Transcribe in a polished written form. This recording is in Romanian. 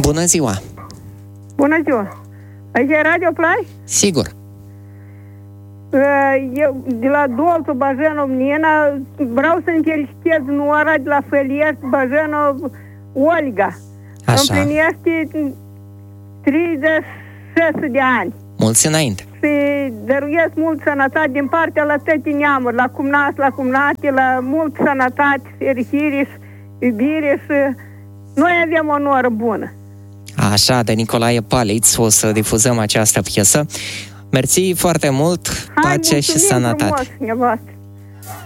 Bună ziua! Bună ziua! Aici e Radio Play? Sigur. Eu, de la Dolțul Bajănov, Nina, vreau să-mi felicitez nuora de la Făliești, Bajănov, Olga. Așa. Împlinește 36 de ani. Mulți înainte. Și dăruiesc mult sănătate din partea la toate neamuri, la cumnați, la cumnate, la mult sănătate, fericire și iubire și noi avem o noră bună. Așa, de Nicolae Paliț, o să difuzăm această piesă. Mersi foarte mult, pace și sănătate. Frumos,